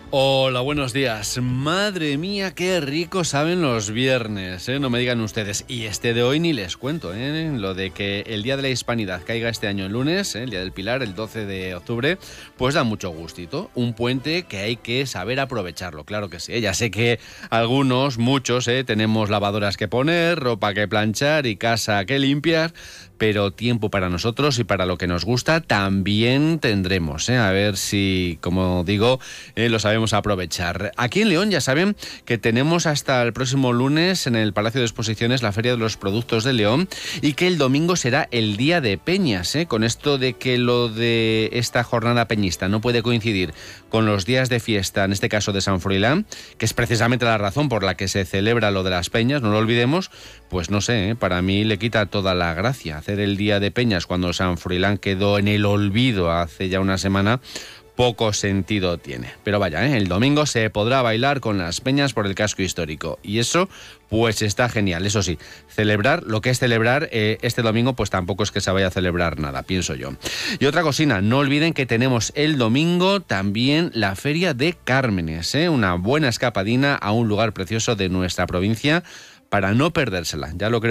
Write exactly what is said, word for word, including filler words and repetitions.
Hola, buenos días. Madre mía, qué rico saben los viernes, ¿eh? No me digan ustedes. Y este de hoy ni les cuento, ¿eh? Lo de que el Día de la Hispanidad caiga este año el lunes, ¿eh? El Día del Pilar, el doce de octubre, pues da mucho gustito. Un puente que hay que saber aprovecharlo, claro que sí, ¿eh? Ya sé que algunos, muchos, ¿eh? Tenemos lavadoras que poner, ropa que planchar y casa que limpiar, pero tiempo para nosotros y para lo que nos gusta también tendremos, ¿eh? A ver si, como digo, eh, lo sabemos aprovechar. Aquí en León ya saben que tenemos hasta el próximo lunes en el Palacio de Exposiciones la Feria de los Productos de León y que el domingo será el Día de Peñas, ¿eh? Con esto de que lo de esta jornada peñista no puede coincidir con los días de fiesta, en este caso de San Froilán, que es precisamente la razón por la que se celebra lo de las peñas, no lo olvidemos, pues no sé, ¿eh? Para mí le quita toda la gracia hacer el Día de Peñas cuando San Froilán quedó en el olvido hace ya una semana. Poco sentido tiene. Pero vaya, ¿eh? El domingo se podrá bailar con las peñas por el casco histórico. Y eso, pues está genial. Eso sí, celebrar, lo que es celebrar, eh, este domingo, pues tampoco es que se vaya a celebrar nada, pienso yo. Y otra cosina, no olviden que tenemos el domingo también la Feria de Cármenes, ¿eh? Una buena escapadina a un lugar precioso de nuestra provincia para no perdérsela. Ya lo creo.